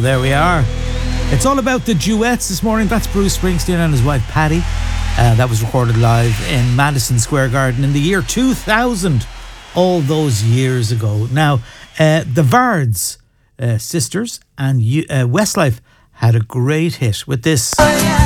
there we are. It's all about the duets this morning. That's Bruce Springsteen and his wife Paddy. That was recorded live in Madison Square Garden in the year 2000, all those years ago. Now, the Vards sisters and Westlife had a great hit with this.